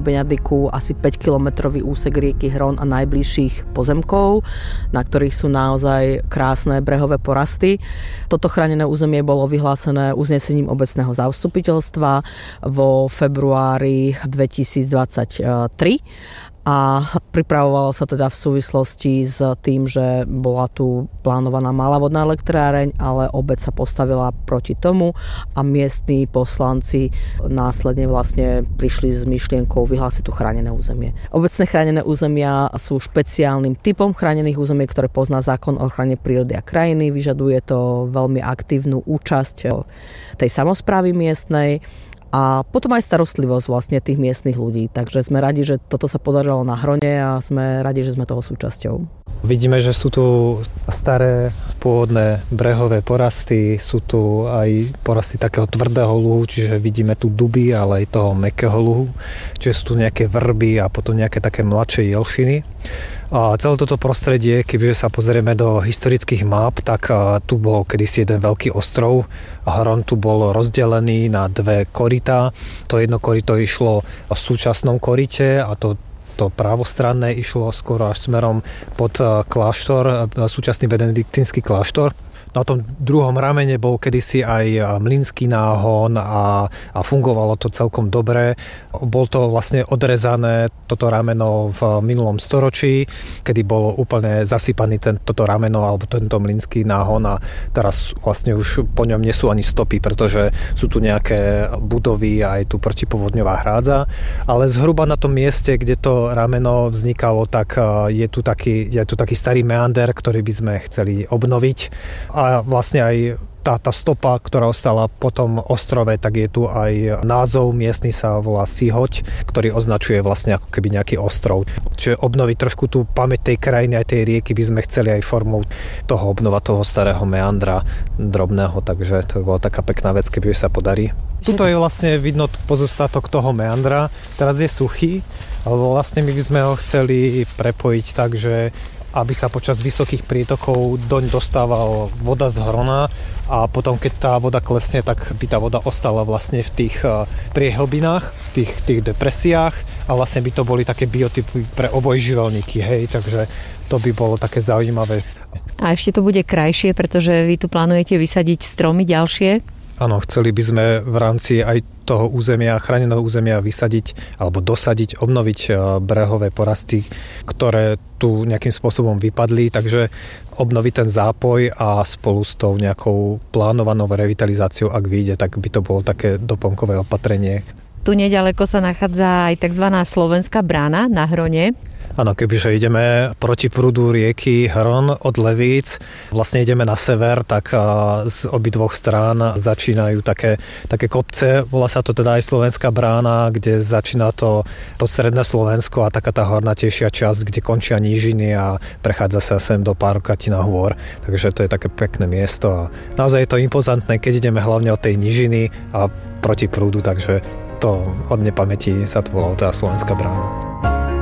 Beňadiku asi 5-kilometrový úsek rieky Hron a najbližších pozemkov, na ktorých sú naozaj krásne brehové porasty. Toto chránené územie bolo vyhlásené uznesením obecného zastupiteľstva vo februári 2023 a pripravovalo sa teda v súvislosti s tým, že bola tu plánovaná malá vodná elektráreň, ale obec sa postavila proti tomu a miestni poslanci následne vlastne prišli s myšlienkou vyhlásiť tu chránené územie. Obecné chránené územia sú špeciálnym typom chránených území, ktoré pozná zákon o ochrane prírody a krajiny. Vyžaduje to veľmi aktívnu účasť tej samosprávy miestnej a potom aj starostlivosť vlastne tých miestnych ľudí. Takže sme radi, že toto sa podarilo na Hrone a sme radi, že sme toho súčasťou. Vidíme, že sú tu staré pôvodné brehové porasty, sú tu aj porasty takého tvrdého luhu, čiže vidíme tu duby, ale aj toho mäkkého luhu, čiže sú tu nejaké vrby a potom nejaké také mladšie jelšiny. A celé toto prostredie, keďže sa pozrieme do historických map, tak tu bol kedysi jeden veľký ostrov. Hron tu bol rozdelený na dve korytá. To jedno koryto išlo v súčasnom koryte a to pravostranné išlo skoro až smerom pod kláštor, súčasný benediktínsky kláštor. Na tom druhom ramene bol kedysi aj mlynský náhon a fungovalo to celkom dobre. Bol to vlastne odrezané toto rameno v minulom storočí, kedy bolo úplne zasypaný toto rameno alebo tento mlynský náhon a teraz vlastne už po ňom nie sú ani stopy, pretože sú tu nejaké budovy a je tu protipovodňová hrádza. Ale zhruba na tom mieste, kde to rameno vznikalo, tak je tu taký starý meander, ktorý by sme chceli obnoviť. A vlastne aj tá stopa, ktorá ostala po tom ostrove, tak je tu aj názov miestny, sa volá Sihoť, ktorý označuje vlastne ako keby nejaký ostrov. Čiže obnoviť trošku tú pamäť tej krajiny aj tej rieky by sme chceli aj formou toho obnova toho starého meandra drobného, takže to bola taká pekná vec, keby sa podarí. Tuto je vlastne vidno pozostatok toho meandra, teraz je suchý, ale vlastne my by sme ho chceli prepojiť tak, že aby sa počas vysokých prietokov doň dostávala voda z Hrona a potom, keď tá voda klesne, tak by tá voda ostala vlastne v tých priehlbinách, v tých depresiách a vlastne by to boli také biotypy pre obojživelníky, hej, takže to by bolo také zaujímavé. A ešte to bude krajšie, pretože vy tu plánujete vysadiť stromy ďalšie? Áno, chceli by sme v rámci aj toho územia, chráneného územia vysadiť alebo dosadiť, obnoviť brehové porasty, ktoré tu nejakým spôsobom vypadli, takže obnoviť ten zápoj a spolu s tou nejakou plánovanou revitalizáciou, ak vyjde, tak by to bolo také doplnkové opatrenie. Tu neďaleko sa nachádza aj tzv. Slovenská brána na Hrone. Áno, kebyže ideme proti prúdu rieky Hron od Levíc, vlastne ideme na sever, tak z obidvoch strán začínajú také kopce. Volá sa to teda aj Slovenská brána, kde začína to stredné Slovensko a taká tá hornatejšia časť, kde končia nížiny a prechádza sa sem do Párokatina hôr. Takže to je také pekné miesto a naozaj je to impozantné, keď ideme hlavne od tej nížiny a proti prúdu, takže to od nepamäti sa to volalo teda Slovenská brána.